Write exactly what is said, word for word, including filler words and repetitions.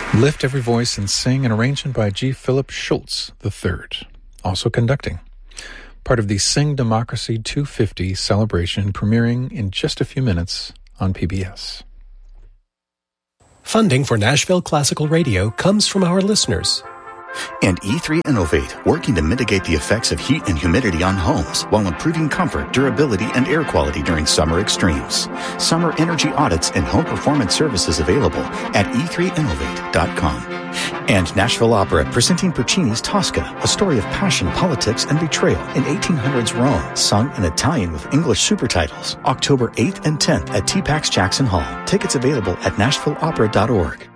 Lift Every Voice and Sing, an arrangement by G. Philip Schultz the third, also conducting. Part of the Sing Democracy two fifty celebration, premiering in just a few minutes on P B S. Funding for Nashville Classical Radio comes from our listeners. And E three Innovate, working to mitigate the effects of heat and humidity on homes while improving comfort, durability, and air quality during summer extremes. Summer energy audits and home performance services available at e three innovate dot com. And Nashville Opera presenting Puccini's Tosca, a story of passion, politics, and betrayal in eighteen hundreds Rome, sung in Italian with English supertitles. October eighth and tenth at T PAX Jackson Hall. Tickets available at nashville opera dot org.